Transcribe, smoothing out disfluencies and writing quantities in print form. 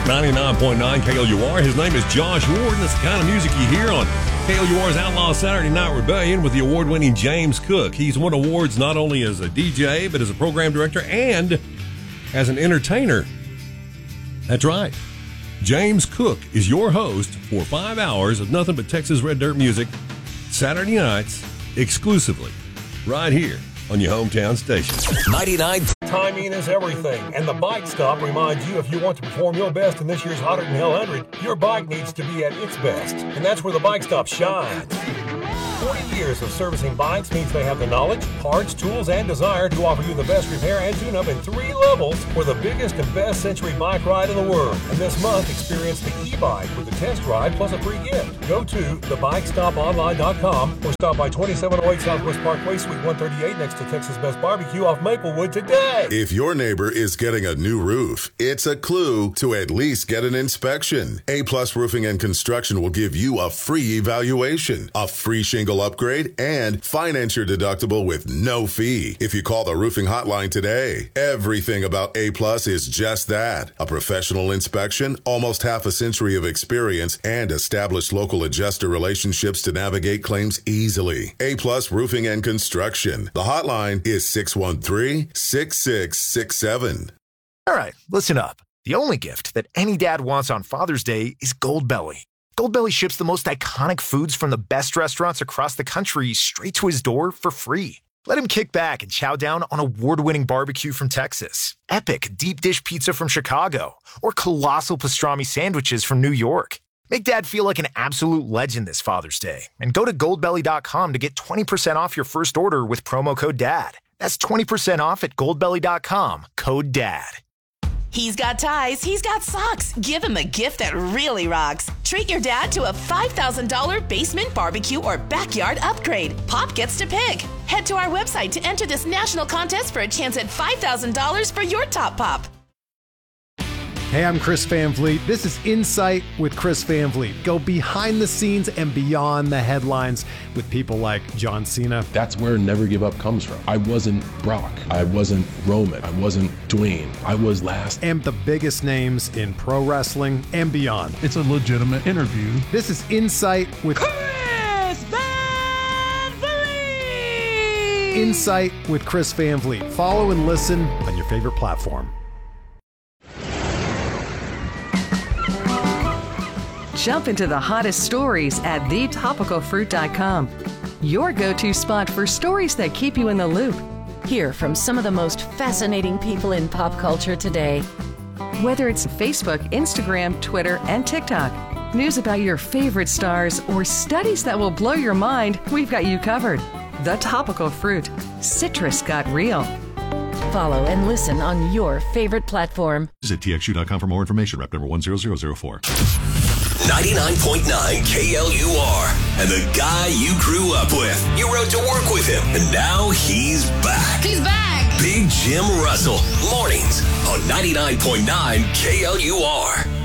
99.9 KLUR. His name is Josh Ward, and it's the kind of music you hear on KLUR's Outlaw Saturday Night Rebellion with the award-winning James Cook. He's won awards not only as a DJ, but as a program director and as an entertainer. That's right. James Cook is your host for 5 hours of nothing but Texas Red Dirt music, Saturday nights, exclusively, right here on your hometown station. 99. Timing is everything, and the Bike Stop reminds you if you want to perform your best in this year's Hotter Than Hell 100, your bike needs to be at its best, and that's where the Bike Stop shines. 40 years of servicing bikes means they have the knowledge, parts, tools, and desire to offer you the best repair and tune-up in 3 levels for the biggest and best century bike ride in the world. And this month, experience the e-bike with a test ride plus a free gift. Go to thebikestoponline.com or stop by 2708 Southwest Parkway, Suite 138 next to Texas Best Barbecue off Maplewood today. If your neighbor is getting a new roof, it's a clue to at least get an inspection. A-Plus Roofing and Construction will give you a free evaluation, a free shingle upgrade, and finance your deductible with no fee if you call the roofing hotline today. Everything about A-Plus is just that. A professional inspection, almost half a century of experience, and established local adjuster relationships to navigate claims easily. A-Plus Roofing and Construction. The hotline is 613-6667. All right, listen up. The only gift that any dad wants on Father's Day is Goldbelly. Goldbelly ships the most iconic foods from the best restaurants across the country straight to his door for free. Let him kick back and chow down on award-winning barbecue from Texas, epic deep dish pizza from Chicago, or colossal pastrami sandwiches from New York. Make Dad feel like an absolute legend this Father's Day and go to goldbelly.com to get 20% off your first order with promo code DAD. That's 20% off at goldbelly.com, code DAD. He's got ties, he's got socks. Give him a gift that really rocks. Treat your dad to a $5,000 basement barbecue or backyard upgrade. Pop gets to pick. Head to our website to enter this national contest for a chance at $5,000 for your top pop. Hey, I'm Chris Van Vliet. This is Insight with Chris Van Vliet. Go behind the scenes and beyond the headlines with people like John Cena. That's where Never Give Up comes from. I wasn't Brock. I wasn't Roman. I wasn't Dwayne. I was last. And the biggest names in pro wrestling and beyond. It's a legitimate interview. This is Insight with Chris Van Vliet. Insight with Chris Van Vliet. Follow and listen on your favorite platform. Jump into the hottest stories at thetopicalfruit.com. Your go-to spot for stories that keep you in the loop. Hear from some of the most fascinating people in pop culture today. Whether it's Facebook, Instagram, Twitter, and TikTok, news about your favorite stars, or studies that will blow your mind, we've got you covered. The Topical Fruit. Citrus got real. Follow and listen on your favorite platform. Visit TXU.com for more information. Rep number 10004. 99.9 KLUR. And the guy you grew up with. You rode to work with him. And now he's back. He's back. Big Jim Russell. Mornings on 99.9 KLUR.